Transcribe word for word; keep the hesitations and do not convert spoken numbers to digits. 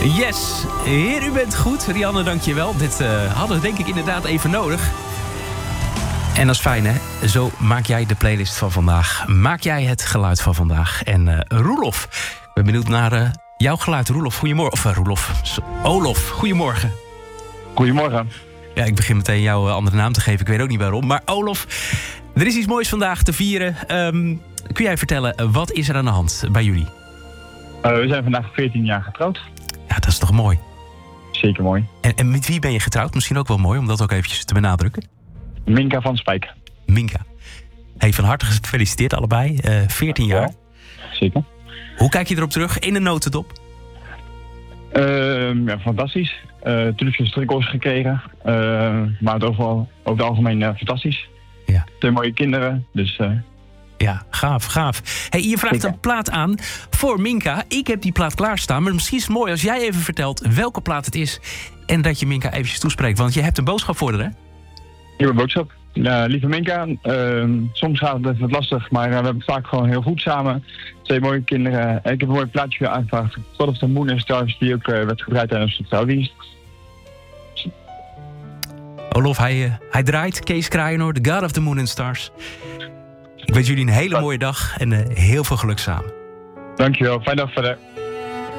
Yes, heer, u bent goed. Rianne, dank je wel. Dit uh, hadden we denk ik inderdaad even nodig. En dat is fijn, hè? Zo maak jij de playlist van vandaag. Maak jij het geluid van vandaag. En uh, Roelof, ik ben benieuwd naar uh, jouw geluid. Roelof, goedemorgen. Of uh, Roelof, Olof, goedemorgen. Goedemorgen. Ja, ik begin meteen jouw uh, andere naam te geven. Ik weet ook niet waarom. Maar Olof, er is iets moois vandaag te vieren. Um, kun jij vertellen, uh, wat is er aan de hand bij jullie? Uh, we zijn vandaag veertien jaar getrouwd. Ja, dat is toch mooi? Zeker mooi. En, en met wie ben je getrouwd? Misschien ook wel mooi om dat ook eventjes te benadrukken. Minka van Spijk. Minka. Hey, van harte gefeliciteerd allebei. Uh, veertien jaar. Ja, zeker. Hoe kijk je erop terug in een notendop? Uh, ja, fantastisch. Uh, Tulipjes strikkels gekregen. Uh, maar het overal, over het algemeen uh, fantastisch. Ja. Twee mooie kinderen. Dus... Uh... Ja, gaaf, gaaf. Hey, je vraagt een plaat aan voor Minka. Ik heb die plaat klaarstaan. Maar misschien is het mooi als jij even vertelt welke plaat het is. En dat je Minka eventjes toespreekt. Want je hebt een boodschap voor haar, hè? Nieuwe boodschap. Uh, lieve Minka, uh, soms gaat het even wat lastig, maar uh, we hebben het vaak gewoon heel goed samen. Twee mooie kinderen. Ik heb een mooi plaatje weer aangevraagd. God of the Moon and Stars, die ook uh, werd gedraaid tijdens de trouwdienst. Olof, hij, uh, hij draait. Kees Kraaienoor, The God of the Moon and Stars. Ik wens jullie een hele mooie dag en uh, heel veel geluk samen. Dankjewel, fijne dag verder.